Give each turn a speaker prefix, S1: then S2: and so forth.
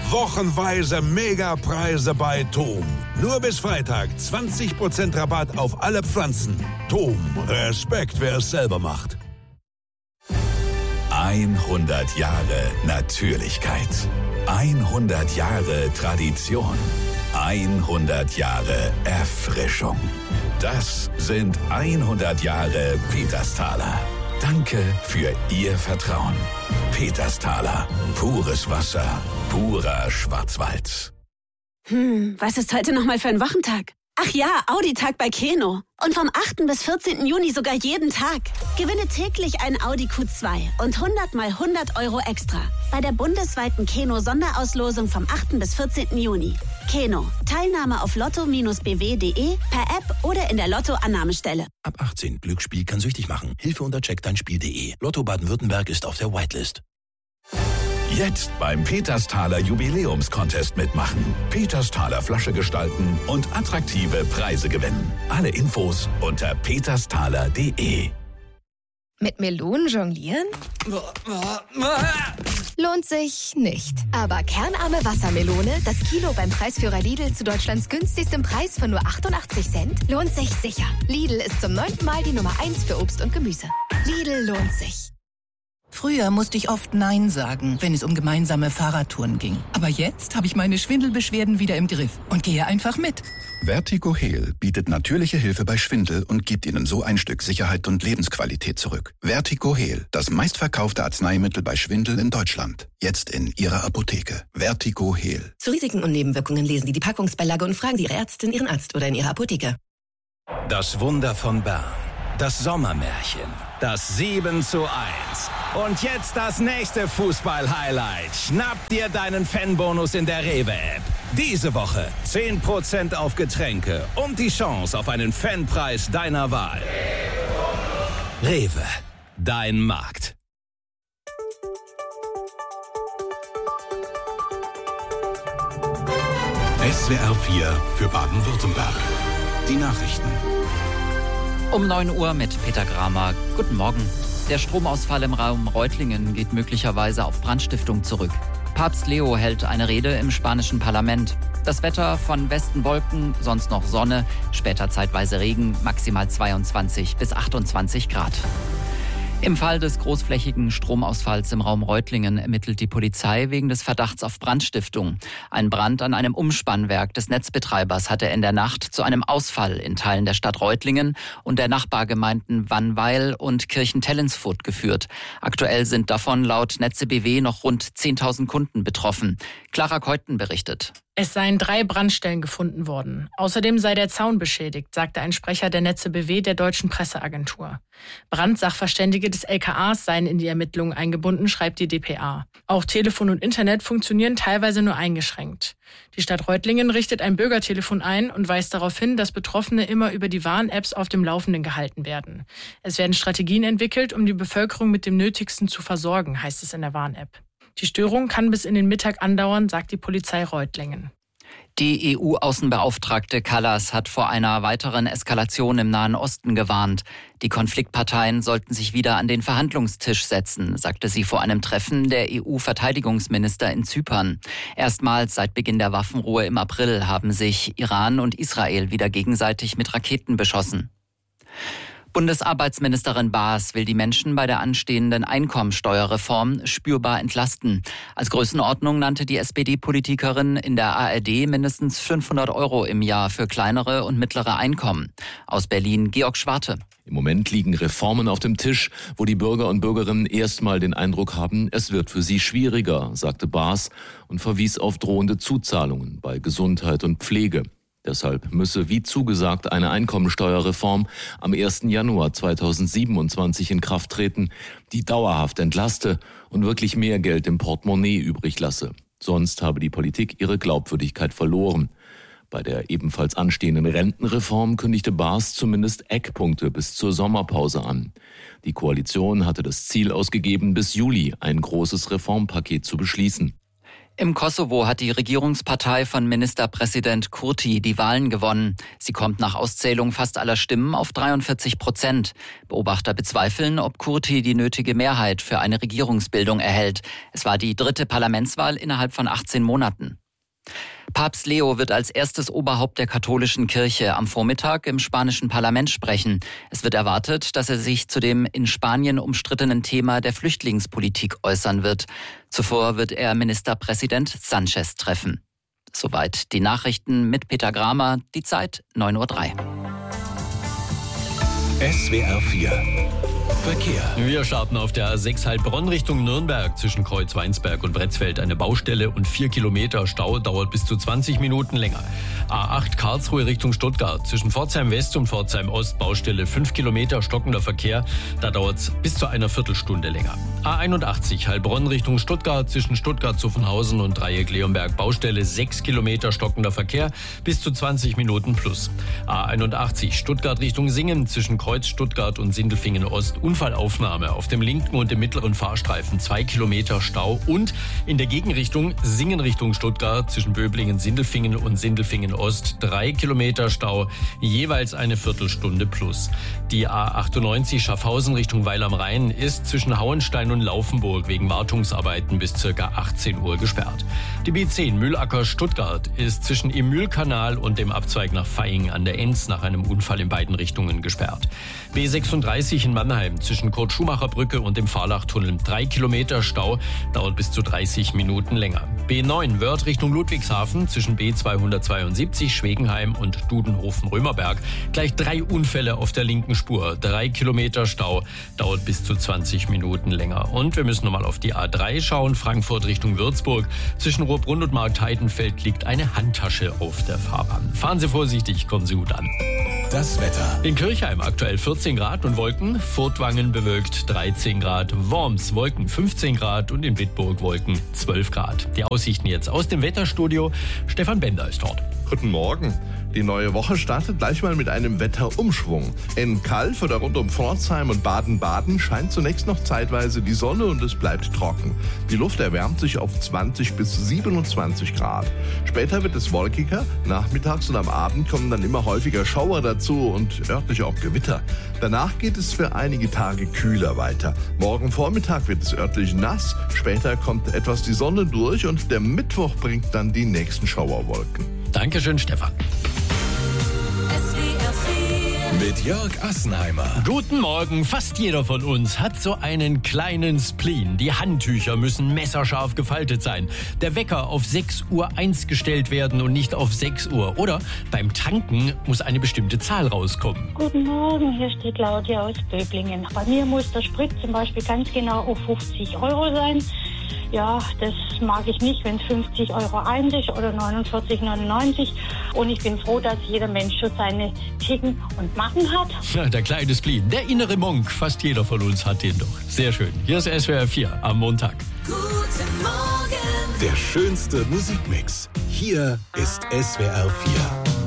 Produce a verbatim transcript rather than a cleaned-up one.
S1: Wochenweise Megapreise bei Tom. Nur bis Freitag zwanzig Prozent Rabatt auf alle Pflanzen. Tom, Respekt, wer es selber macht.
S2: hundert Jahre Natürlichkeit. hundert Jahre Tradition. hundert Jahre Erfrischung. Das sind hundert Jahre Petersthaler. Danke für Ihr Vertrauen. Petersthaler. Pures Wasser. Purer Schwarzwald.
S3: Hm, was ist heute nochmal für ein Wochentag? Ach ja, Audi-Tag bei Keno. Und vom achten bis vierzehnten Juni sogar jeden Tag. Gewinne täglich ein Audi Q zwei und hundert mal hundert Euro extra. Bei der bundesweiten Keno-Sonderauslosung vom achten bis vierzehnten Juni. Keno. Teilnahme auf lotto Bindestrich b w punkt de, per App oder in der Lotto-Annahmestelle.
S4: Ab achtzehn. Glücksspiel kann süchtig machen. Hilfe unter check dein Spiel punkt de. Lotto Baden-Württemberg ist auf der Whitelist.
S2: Jetzt beim Petersthaler Jubiläumscontest mitmachen. Petersthaler Flasche gestalten und attraktive Preise gewinnen. Alle Infos unter petersthaler punkt de.
S5: Mit Melonen jonglieren? Lohnt sich nicht. Aber kernarme Wassermelone, das Kilo beim Preisführer Lidl zu Deutschlands günstigstem Preis von nur achtundachtzig Cent, lohnt sich sicher. Lidl ist zum neunten Mal die Nummer eins für Obst und Gemüse. Lidl lohnt sich.
S6: Früher musste ich oft Nein sagen, wenn es um gemeinsame Fahrradtouren ging. Aber jetzt habe ich meine Schwindelbeschwerden wieder im Griff und gehe einfach mit.
S7: Vertigo Heal bietet natürliche Hilfe bei Schwindel und gibt Ihnen so ein Stück Sicherheit und Lebensqualität zurück. Vertigo Heal, das meistverkaufte Arzneimittel bei Schwindel in Deutschland. Jetzt in Ihrer Apotheke. Vertigo Heal.
S8: Zu Risiken und Nebenwirkungen lesen Sie die Packungsbeilage und fragen Sie Ihre Ärztin, Ihren Arzt oder in Ihrer Apotheke.
S9: Das Wunder von Bern. Das Sommermärchen. Das sieben zu eins. Und jetzt das nächste Fußball-Highlight. Schnapp dir deinen Fanbonus in der Rewe-App. Diese Woche zehn Prozent auf Getränke und die Chance auf einen Fanpreis deiner Wahl. Rewe, dein Markt.
S10: S W R vier für Baden-Württemberg. Die Nachrichten.
S11: Um neun Uhr mit Peter Gramer. Guten Morgen. Der Stromausfall im Raum Reutlingen geht möglicherweise auf Brandstiftung zurück. Papst Leo hält eine Rede im spanischen Parlament. Das Wetter: von Westen Wolken, sonst noch Sonne, später zeitweise Regen, maximal zweiundzwanzig bis achtundzwanzig Grad. Im Fall des großflächigen Stromausfalls im Raum Reutlingen ermittelt die Polizei wegen des Verdachts auf Brandstiftung. Ein Brand an einem Umspannwerk des Netzbetreibers hatte in der Nacht zu einem Ausfall in Teilen der Stadt Reutlingen und der Nachbargemeinden Wannweil und Kirchentellensfurt geführt. Aktuell sind davon laut Netze B W noch rund zehntausend Kunden betroffen. Clara Keuten berichtet.
S12: Es seien drei Brandstellen gefunden worden. Außerdem sei der Zaun beschädigt, sagte ein Sprecher der Netze B W der deutschen Presseagentur. Brandsachverständige des L K As seien in die Ermittlungen eingebunden, schreibt die D P A. Auch Telefon und Internet funktionieren teilweise nur eingeschränkt. Die Stadt Reutlingen richtet ein Bürgertelefon ein und weist darauf hin, dass Betroffene immer über die Warn-Apps auf dem Laufenden gehalten werden. Es werden Strategien entwickelt, um die Bevölkerung mit dem Nötigsten zu versorgen, heißt es in der Warn-App. Die Störung kann bis in den Mittag andauern, sagt die Polizei Reutlingen.
S11: Die E U-Außenbeauftragte Kallas hat vor einer weiteren Eskalation im Nahen Osten gewarnt. Die Konfliktparteien sollten sich wieder an den Verhandlungstisch setzen, sagte sie vor einem Treffen der E U-Verteidigungsminister in Zypern. Erstmals seit Beginn der Waffenruhe im April haben sich Iran und Israel wieder gegenseitig mit Raketen beschossen. Bundesarbeitsministerin Baas will die Menschen bei der anstehenden Einkommensteuerreform spürbar entlasten. Als Größenordnung nannte die S P D-Politikerin in der A R D mindestens fünfhundert Euro im Jahr für kleinere und mittlere Einkommen. Aus Berlin Georg Schwarte.
S13: Im Moment liegen Reformen auf dem Tisch, wo die Bürger und Bürgerinnen erstmal den Eindruck haben, es wird für sie schwieriger, sagte Baas und verwies auf drohende Zuzahlungen bei Gesundheit und Pflege. Deshalb müsse, wie zugesagt, eine Einkommensteuerreform am ersten Januar zweitausendsiebenundzwanzig in Kraft treten, die dauerhaft entlaste und wirklich mehr Geld im Portemonnaie übrig lasse. Sonst habe die Politik ihre Glaubwürdigkeit verloren. Bei der ebenfalls anstehenden Rentenreform kündigte Baas zumindest Eckpunkte bis zur Sommerpause an. Die Koalition hatte das Ziel ausgegeben, bis Juli ein großes Reformpaket zu beschließen.
S11: Im Kosovo hat die Regierungspartei von Ministerpräsident Kurti die Wahlen gewonnen. Sie kommt nach Auszählung fast aller Stimmen auf dreiundvierzig Prozent. Beobachter bezweifeln, ob Kurti die nötige Mehrheit für eine Regierungsbildung erhält. Es war die dritte Parlamentswahl innerhalb von achtzehn Monaten. Papst Leo wird als erstes Oberhaupt der katholischen Kirche am Vormittag im spanischen Parlament sprechen. Es wird erwartet, dass er sich zu dem in Spanien umstrittenen Thema der Flüchtlingspolitik äußern wird. Zuvor wird er Ministerpräsident Sanchez treffen. Soweit die Nachrichten mit Peter Gramer. Die Zeit neun Uhr drei.
S2: S W R vier Verkehr.
S14: Wir starten auf der A sechs Heilbronn Richtung Nürnberg. Zwischen Kreuz-Weinsberg und Bretzfeld eine Baustelle und vier Kilometer Stau, dauert bis zu zwanzig Minuten länger. A acht Karlsruhe Richtung Stuttgart. Zwischen Pforzheim West und Pforzheim Ost Baustelle fünf Kilometer stockender Verkehr. Da dauert es bis zu einer Viertelstunde länger. A einundachtzig Heilbronn Richtung Stuttgart. Zwischen Stuttgart-Zuffenhausen und Dreieck Leonberg Baustelle sechs Kilometer stockender Verkehr. Bis zu zwanzig Minuten plus. A einundachtzig Stuttgart Richtung Singen. Zwischen Kreuz Stuttgart und Sindelfingen Ost Unfallaufnahme auf dem linken und dem mittleren Fahrstreifen, zwei Kilometer Stau und in der Gegenrichtung Singen Richtung Stuttgart zwischen Böblingen, Sindelfingen und Sindelfingen Ost, drei Kilometer Stau, jeweils eine Viertelstunde plus. Die A achtundneunzig Schaffhausen Richtung Weil am Rhein ist zwischen Hauenstein und Laufenburg wegen Wartungsarbeiten bis ca. achtzehn Uhr gesperrt. Die B zehn Mühlacker Stuttgart ist zwischen im Mühlkanal und dem Abzweig nach Vaihing an der Enz nach einem Unfall in beiden Richtungen gesperrt. B sechsunddreißig in Mannheim zwischen Kurt-Schumacher-Brücke und dem Fahrlachtunnel. Drei Kilometer Stau, dauert bis zu dreißig Minuten länger. B neun Wörth Richtung Ludwigshafen zwischen B zweihundertzweiundsiebzig Schwegenheim und Dudenhofen-Römerberg. Gleich drei Unfälle auf der linken Spur. Drei Kilometer Stau, dauert bis zu zwanzig Minuten länger. Und wir müssen nochmal auf die A drei schauen. Frankfurt Richtung Würzburg. Zwischen Rohrbrunn und Marktheidenfeld liegt eine Handtasche auf der Fahrbahn. Fahren Sie vorsichtig, kommen Sie gut an.
S2: Das Wetter.
S14: In Kirchheim aktuell vierzehn Grad und Wolken. Furtwangen bewölkt dreizehn Grad. Worms Wolken fünfzehn Grad und in Wittburg Wolken zwölf Grad. Die Aussichten jetzt aus dem Wetterstudio. Stefan Bender ist dort.
S15: Guten Morgen. Die neue Woche startet gleich mal mit einem Wetterumschwung. In Calw oder rund um Pforzheim und Baden-Baden scheint zunächst noch zeitweise die Sonne und es bleibt trocken. Die Luft erwärmt sich auf zwanzig bis siebenundzwanzig Grad. Später wird es wolkiger, nachmittags und am Abend kommen dann immer häufiger Schauer dazu und örtlich auch Gewitter. Danach geht es für einige Tage kühler weiter. Morgen Vormittag wird es örtlich nass, später kommt etwas die Sonne durch und der Mittwoch bringt dann die nächsten Schauerwolken.
S14: Dankeschön, Stefan.
S2: Mit Jörg Assenheimer.
S14: Guten Morgen. Fast jeder von uns hat so einen kleinen Spleen. Die Handtücher müssen messerscharf gefaltet sein. Der Wecker auf sechs Uhr eins gestellt werden und nicht auf sechs Uhr. Oder beim Tanken muss eine bestimmte Zahl rauskommen.
S16: Guten Morgen, hier steht Claudia aus Böblingen. Bei mir muss der Sprit zum Beispiel ganz genau auf fünfzig Euro sein. Ja, das mag ich nicht, wenn es fünfzig Euro eins ist oder neunundvierzig neunundneunzig. Und ich bin froh, dass jeder Mensch schon seine Ticken und Macken hat.
S14: Ja, der kleine Spleen, der innere Monk, fast jeder von uns hat den doch. Sehr schön. Hier ist S W R vier am Montag.
S2: Guten Morgen. Der schönste Musikmix. Hier ist S W R vier.